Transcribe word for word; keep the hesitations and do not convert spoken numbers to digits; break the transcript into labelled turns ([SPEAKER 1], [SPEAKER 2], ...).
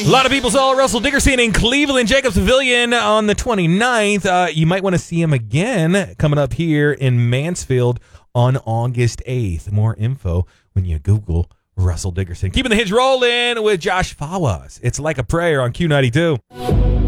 [SPEAKER 1] A lot of people saw Russell Dickerson in Cleveland Jacobs Pavilion on the twenty-ninth. Uh, you might want to see him again coming up here in Mansfield on August eighth. More info when you Google Russell Dickerson. Keeping the hits rolling with Josh Fawaz. It's Like a Prayer on Q ninety-two.